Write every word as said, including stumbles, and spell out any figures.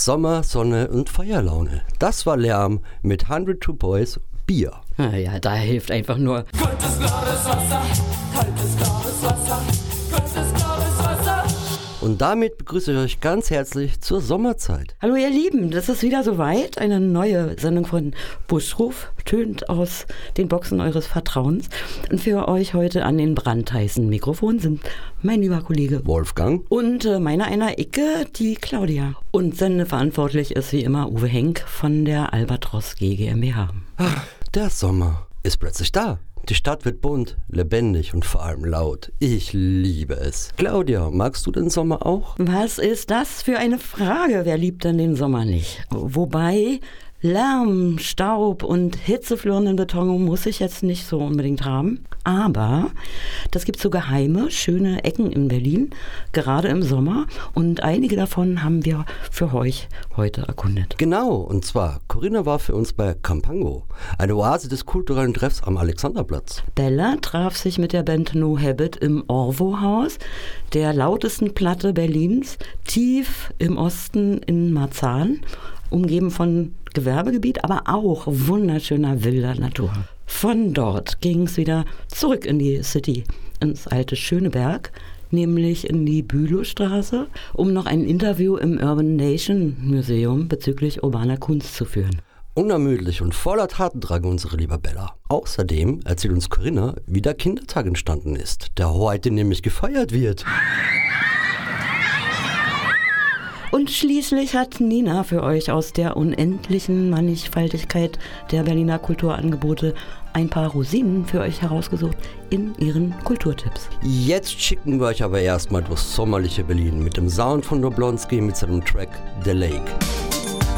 Sommer, Sonne und Feierlaune. Das war Lärm mit hundertzwei Boys Bier. Ja, da hilft einfach nur kaltes, klares Wasser, kaltes, klares Wasser, kaltes, klares Wasser. Und damit begrüße ich euch ganz herzlich zur Sommerzeit. Hallo ihr Lieben, das ist wieder soweit. Eine neue Sendung von Busruf tönt aus den Boxen eures Vertrauens. Und für euch heute an den brandheißen Mikrofonen sind mein lieber Kollege Wolfgang und äh, meine einer Icke, die Claudia. Und sendeverantwortlich ist wie immer Uwe Henk von der Albatros G GmbH. Ach, der Sommer ist plötzlich da. Die Stadt wird bunt, lebendig und vor allem laut. Ich liebe es. Claudia, magst du den Sommer auch? Was ist das für eine Frage? Wer liebt denn den Sommer nicht? Wobei Lärm, Staub und hitzeflirrenden Beton muss ich jetzt nicht so unbedingt haben. Aber das gibt so geheime, schöne Ecken in Berlin, gerade im Sommer. Und einige davon haben wir für euch heute erkundet. Genau, und zwar, Corinna war für uns bei Campango, eine Oase des kulturellen Treffs am Alexanderplatz. Bella traf sich mit der Band No Habit im Orwo-Haus, der lautesten Platte Berlins, tief im Osten in Marzahn, umgeben von Gewerbegebiet, aber auch wunderschöner wilder Natur. Von dort ging es wieder zurück in die City, ins alte Schöneberg, nämlich in die Bülowstraße, um noch ein Interview im Urban Nation Museum bezüglich urbaner Kunst zu führen. Unermüdlich und voller Tatendrang, unsere liebe Bella. Außerdem erzählt uns Corinna, wie der Kindertag entstanden ist, der heute nämlich gefeiert wird. Und schließlich hat Nina für euch aus der unendlichen Mannigfaltigkeit der Berliner Kulturangebote ein paar Rosinen für euch herausgesucht in ihren Kulturtipps. Jetzt schicken wir euch aber erstmal durchs sommerliche Berlin mit dem Sound von Doblonski mit seinem Track The Lake.